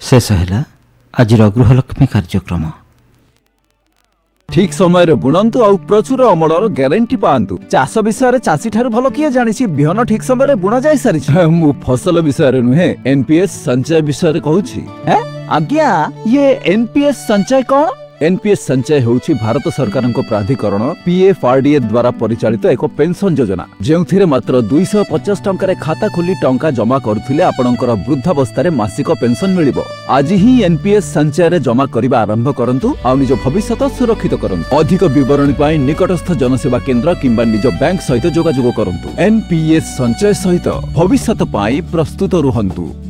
शेष है आज गृहलक्ष्मी कार्यक्रम। ठीक समय बुणंतु आ प्रचुर अमलर ग्यारंटी पांतु। चाष विषय चाषी ठार भल किए जानिछि बिहन ठीक समय बुणा जाय सारी। मु फसल विषय नुहे एनपीएस संचय विषय कहूछि। आज्ञा ये एनपीएस संचय कौन? एनपीएस संचय होउछि भारत सरकार प्राधिकरण पीएफआरडीए द्वारा परिचालित एक पेंशन योजना जेउथिरे मात्र 250 टंका खाता खोली टंका जमा करुथिले आपणकर वृद्धावस्था मासिक पेंशन मिलिबो। आज ही एनपीएस संचय रे जमा करिबा आरंभ करंतु आ निज भविष्यत सुरक्षित करंतु। अधिक विवरणी पाई निकटस्थ जनसेवा केंद्र किंबा निज बैंक सहित जोगाजोग करंतु। एनपीएस संचय सहित भविष्यत पाई प्रस्तुत रुहंतु।